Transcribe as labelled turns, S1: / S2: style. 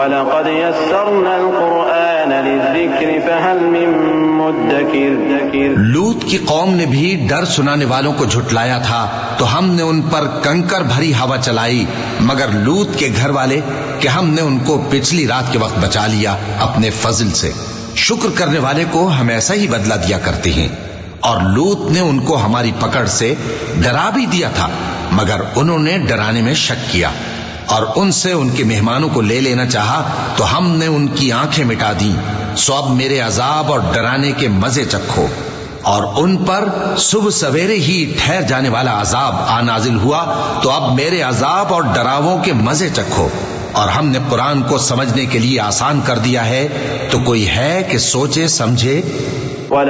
S1: वलक़द यस्सरनल क़ुरआन लिज़्ज़िक्रि फ़हल मिन मुद्दकिर।
S2: लूत की कौम ने भी डर सुनाने वालों को झुटलाया था तो हमने उन पर कंकर भरी हवा चलाई, मगर लूत के घर वाले कि हमने उनको पिछली रात के वक्त बचा लिया अपने फजल से। शुक्र करने वाले को हम ऐसा ही बदला दिया करते हैं। और लूत ने उनको हमारी पकड़ से डरा भी दिया था, मगर उन्होंने डराने में शक किया और उनसे उनके मेहमानों को ले लेना चाहा तो हमने उनकी आंखें मिटा दी। सो अब मेरे अजाब और डराने के मजे चखो। और उन पर सुबह सवेरे ही ठहर जाने वाला अजाब आ नाजिल हुआ, तो अब मेरे अजाब और डरावों के मजे चखो। और हमने कुरान को समझने के लिए आसान कर दिया है, तो कोई है कि सोचे समझे।